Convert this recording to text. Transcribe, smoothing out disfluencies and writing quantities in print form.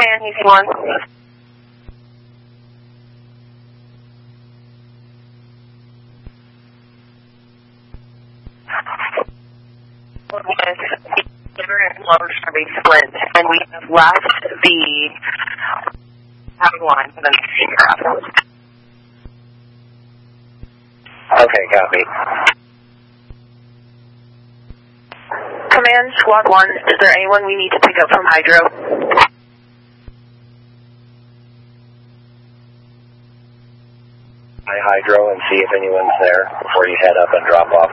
Command, Houston 1. Loans for the Flint, and we have left the line for the next year. Okay, copy. Command, Squad 1, is there anyone we need to pick up from Hydro? Hydro and see if anyone's there before you head up and drop off